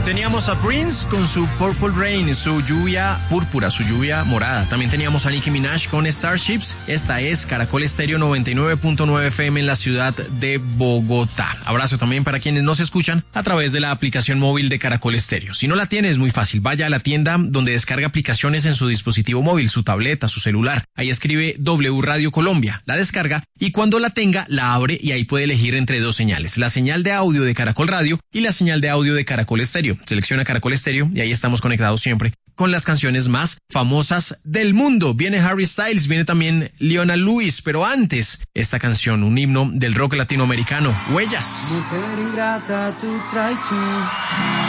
Teníamos a Prince con su Purple Rain, su lluvia púrpura, su lluvia morada. También teníamos a Nicki Minaj con Starships. Esta es Caracol Estéreo 99.9 FM en la ciudad de Bogotá. Abrazo también para quienes nos escuchan a través de la aplicación móvil de Caracol Estéreo. Si no la tiene, es muy fácil. Vaya a la tienda donde descarga aplicaciones en su dispositivo móvil, su tableta, su celular. Ahí escribe W Radio Colombia, la descarga y cuando la tenga, la abre y ahí puede elegir entre dos señales. La señal de audio de Caracol Radio y la señal de audio de Caracol Estéreo. Selecciona Caracol Estéreo y ahí estamos conectados siempre con las canciones más famosas del mundo. Viene Harry Styles, viene también Leona Lewis, pero antes, esta canción, un himno del rock latinoamericano, Huellas. Mujer ingrata, tu traición